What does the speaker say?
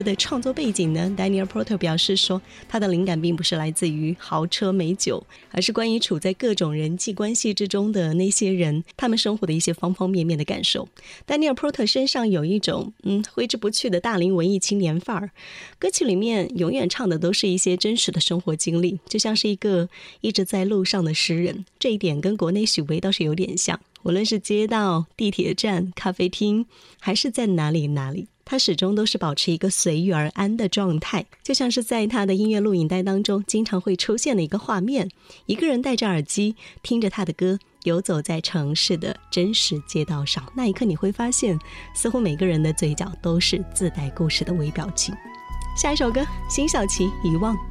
的创作背景呢 Daniel Porter 表示说，他的灵感并不是来自于豪车美酒，而是关于处在各种人际关系之中的那些人，他们生活的一些方方面面的感受。 Daniel Porter 身上有一种挥之不去的大龄文艺青年范儿，歌曲里面永远唱的都是一些真实的生活经历，就像是一个一直在路上的诗人。这一点跟国内许巍倒是有点像，无论是街道、地铁站、咖啡厅，还是在哪里，他始终都是保持一个随遇而安的状态，就像是在他的音乐录影带当中经常会出现的一个画面，一个人戴着耳机听着他的歌，游走在城市的真实街道上。那一刻你会发现，似乎每个人的嘴角都是自带故事的微表情。下一首歌，辛晓琪，遗忘。